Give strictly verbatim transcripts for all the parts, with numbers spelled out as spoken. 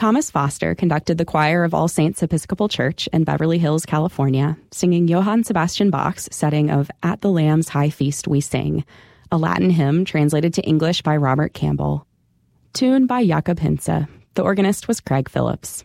Thomas Foster conducted the choir of All Saints Episcopal Church in Beverly Hills, California, singing Johann Sebastian Bach's setting of At the Lamb's High Feast We Sing, a Latin hymn translated to English by Robert Campbell. Tune by Jakob Hinze. The organist was Craig Phillips.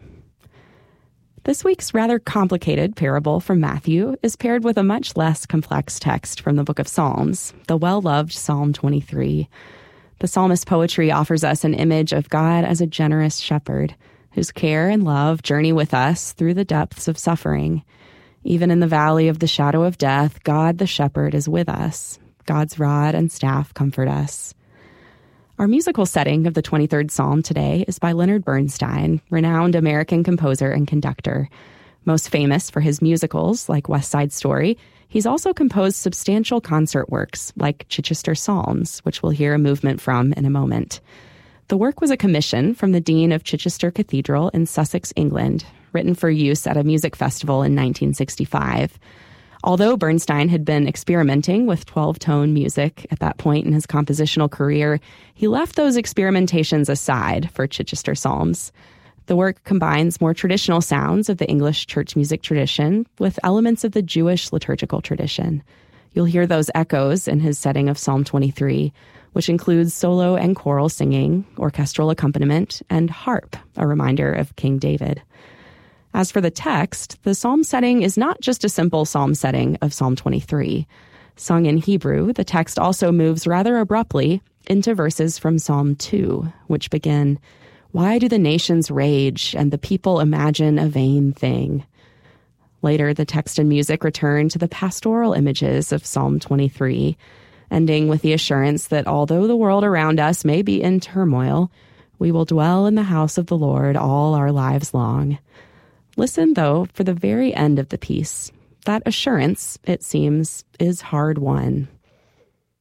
This week's rather complicated parable from Matthew is paired with a much less complex text from the book of Psalms, the well-loved Psalm twenty-three. The psalmist's poetry offers us an image of God as a generous shepherd, whose care and love journey with us through the depths of suffering. Even in the valley of the shadow of death, God the shepherd is with us. God's rod and staff comfort us. Our musical setting of the twenty-third Psalm today is by Leonard Bernstein, renowned American composer and conductor. Most famous for his musicals, like West Side Story, he's also composed substantial concert works, like Chichester Psalms, which we'll hear a movement from in a moment. The work was a commission from the Dean of Chichester Cathedral in Sussex, England, written for use at a music festival in nineteen sixty-five. Although Bernstein had been experimenting with twelve-tone music at that point in his compositional career, he left those experimentations aside for Chichester Psalms. The work combines more traditional sounds of the English church music tradition with elements of the Jewish liturgical tradition. You'll hear those echoes in his setting of Psalm twenty-three, which includes solo and choral singing, orchestral accompaniment, and harp, a reminder of King David. As for the text, the psalm setting is not just a simple psalm setting of Psalm twenty-three. Sung in Hebrew, the text also moves rather abruptly into verses from Psalm two, which begin, "Why do the nations rage and the people imagine a vain thing?" Later, the text and music return to the pastoral images of Psalm twenty-three, ending with the assurance that although the world around us may be in turmoil, we will dwell in the house of the Lord all our lives long. Listen, though, for the very end of the piece. That assurance, it seems, is hard won.